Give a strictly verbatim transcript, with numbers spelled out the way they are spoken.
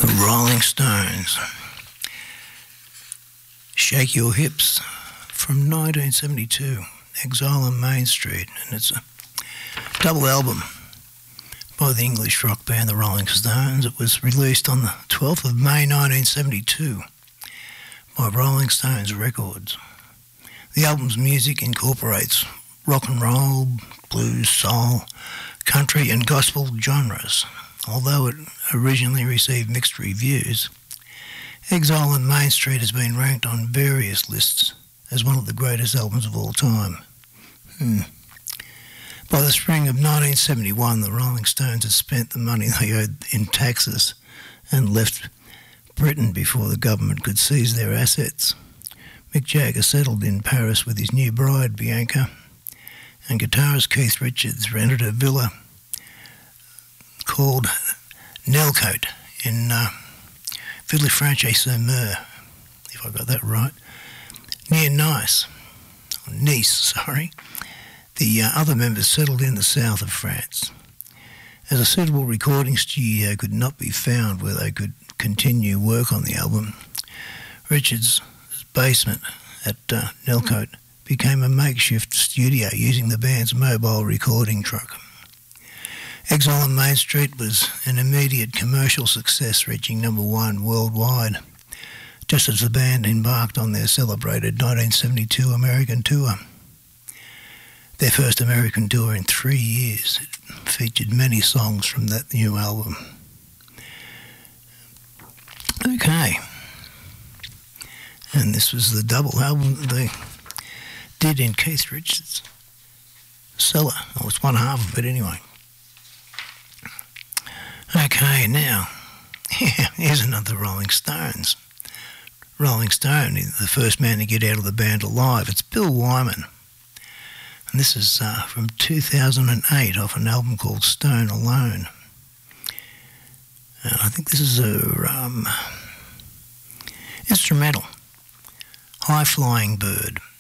The Rolling Stones. Shake Your Hips from nineteen seventy-two, Exile on Main Street, and it's a double album by the English rock band The Rolling Stones. It was released on the twelfth of May nineteen seventy-two by Rolling Stones Records. The album's music incorporates rock and roll, blues, soul, country and gospel genres. Although it originally received mixed reviews, Exile on Main Street has been ranked on various lists as one of the greatest albums of all time. Hmm. By the spring of nineteen seventy-one, the Rolling Stones had spent the money they owed in taxes and left Britain before the government could seize their assets. Mick Jagger settled in Paris with his new bride, Bianca, and guitarist Keith Richards rented a villa called Nelcote in uh, Villefranche-sur-Mer, if I got that right, near Nice, or Nice, sorry. The uh, other members settled in the south of France. As a suitable recording studio could not be found where they could continue work on the album, Richards' basement at uh, Nelcote became a makeshift studio using the band's mobile recording truck. Exile on Main Street was an immediate commercial success, reaching number one worldwide, just as the band embarked on their celebrated nineteen seventy-two American tour. Their first American tour in three years. It featured many songs from that new album. Okay. And this was the double album that they did in Keith Richards' cellar. Or it's one half of it anyway. Okay, now, here's another Rolling Stones. Rolling Stone, the first man to get out of the band alive. It's Bill Wyman. And this is uh, from two thousand eight off an album called Stone Alone. And I think this is a um, instrumental, High Flying Bird.